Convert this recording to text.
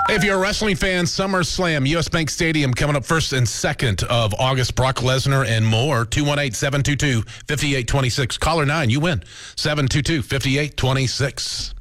Hey, if you're a wrestling fan, SummerSlam, U.S. Bank Stadium coming up 1st and 2nd of August. Brock Lesnar and more. 218-722-5826. Caller 9, you win. 722-5826.